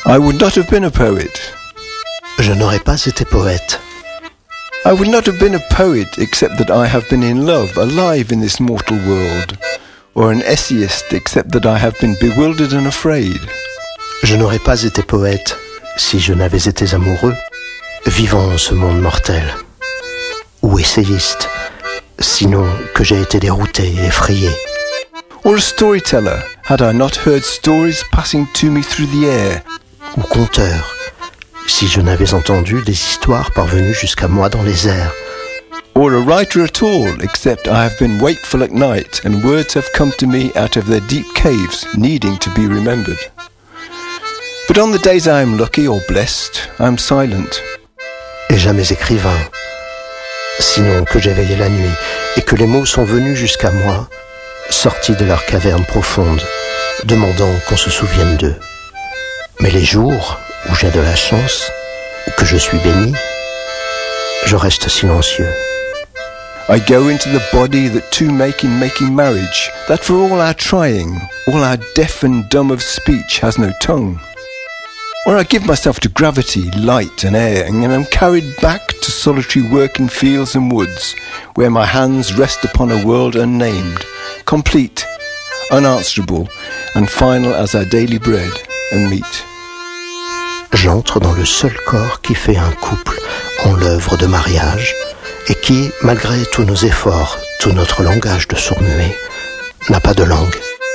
I would not have been a poet. Je n'aurais pas été poète. I would not have been a poet except that I have been in love, alive in this mortal world, or an essayist except that I have been bewildered and afraid. Je n'aurais pas été poète si je n'avais été amoureux, vivant en ce monde mortel. Ou essayiste, sinon que j'ai été dérouté et effrayé. Or a storyteller, had I not heard stories passing to me through the air. Ou conteur, si je n'avais entendu des histoires parvenues jusqu'à moi dans les airs. Or a writer at all, except I have been wakeful at night, and words have come to me out of their deep caves, needing to be remembered. But on the days I am lucky or blessed, I am silent. Et jamais écrivain, sinon que j'ai veillé la nuit, et que les mots sont venus jusqu'à moi, sortis de leur caverne profonde, demandant qu'on se souvienne d'eux. Mais les jours où j'ai de la chance, ou que je suis béni, je reste silencieux. I go into the body that two make in making marriage, that for all our trying, all our deaf and dumb of speech has no tongue. Or I give myself to gravity, light and air, and am carried back to solitary work in fields and woods, where my hands rest upon a world unnamed, complete, unanswerable, and final as our daily bread and meat. J'entre dans le seul corps qui fait un couple en l'œuvre de mariage et qui, malgré tous nos efforts, tout notre langage de sourd-muet, n'a pas de langue.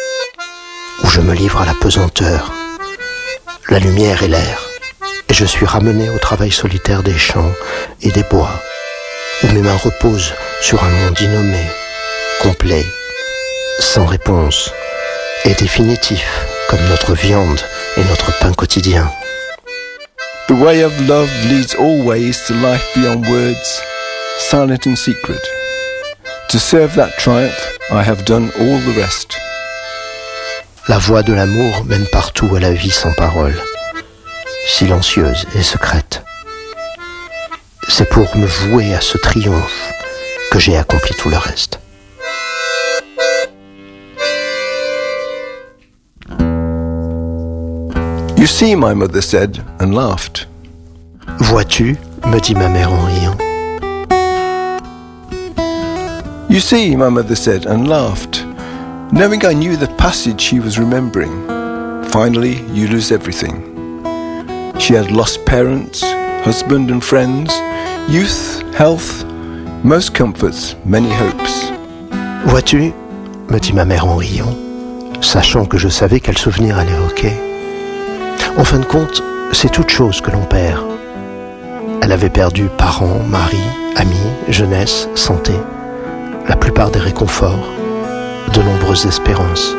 Où je me livre à la pesanteur, la lumière et l'air, et je suis ramené au travail solitaire des champs et des bois, où mes mains reposent sur un monde innommé, complet, sans réponse, et définitif, comme notre viande et notre pain quotidien. The way of love leads always to life beyond words, silent and secret. To serve that triumph, I have done all the rest. La voie de l'amour mène partout à la vie sans parole, silencieuse et secrète. C'est pour me vouer à ce triomphe que j'ai accompli tout le reste. You see, my mother said, and laughed. Vois-tu, me dit ma mère en riant. You see, my mother said, and laughed, knowing I knew the passage she was remembering. Finally, you lose everything. She had lost parents, husband and friends, youth, health, most comforts, many hopes. Vois-tu, me dit ma mère en riant, sachant que je savais quel souvenir elle évoquait. En fin de compte, c'est toute chose que l'on perd. Elle avait perdu parents, mari, amis, jeunesse, santé, la plupart des réconforts, de nombreuses espérances.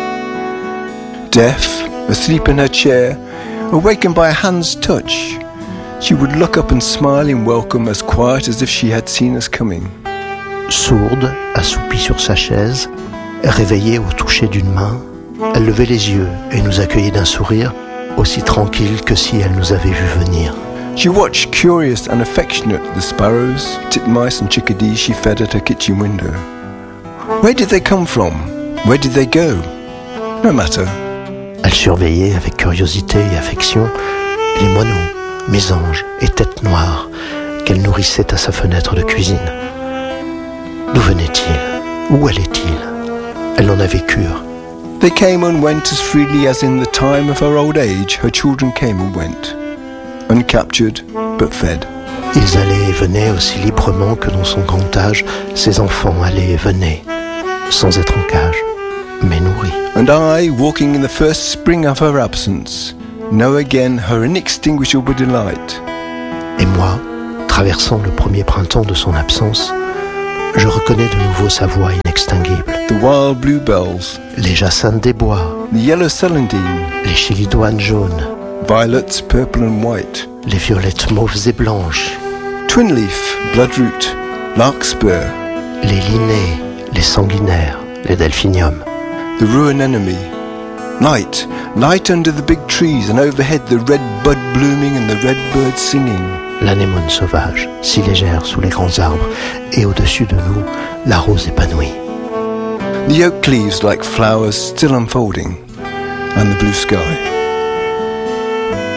Deaf, asleep in her chair, awakened by a hand's touch, she would look up and smile in welcome as quiet as if she had seen us coming. Sourde, assoupie sur sa chaise, réveillée au toucher d'une main, elle levait les yeux et nous accueillait d'un sourire aussi tranquille que si elle nous avait vus venir. She watched, curious and affectionate, the sparrows, titmice and chickadees she fed at her kitchen window. Where did they come from? Where did they go? No matter. Elle surveillait avec curiosité et affection les moineaux, mésanges et têtes noires qu'elle nourrissait à sa fenêtre de cuisine. D'où venaient-ils? Où allaient-ils? Elle en avait cure. They came and went as freely as in the time of her old age her children came and went, uncaptured but fed. Ils allaient et venaient aussi librement que dans son grand âge, ses enfants allaient et venaient, sans être en cage, mais nourris. And I, walking in the first spring of her absence, know again her inextinguishable delight. Et moi, traversant le premier printemps de son absence, je reconnais de nouveau sa voix inextinguible. The wild bluebells, les jacinthes des bois, the yellow celandine, les chilidoines jaunes, violets purple and white, les violettes mauves et blanches, twin leaf, bloodroot, larkspur, les linées, les sanguinaires, les delphiniums, the ruin anemone, light, light under the big trees and overhead the red bud blooming and the red birds singing. L'anémone sauvage, si légère sous les grands arbres, et au-dessus de nous, la rose épanouie. The oak leaves like flowers still unfolding, and the blue sky.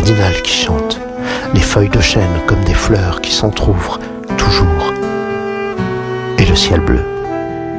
cardinal qui chante, les feuilles de chêne comme des fleurs qui s'entr'ouvrent toujours, et le ciel bleu.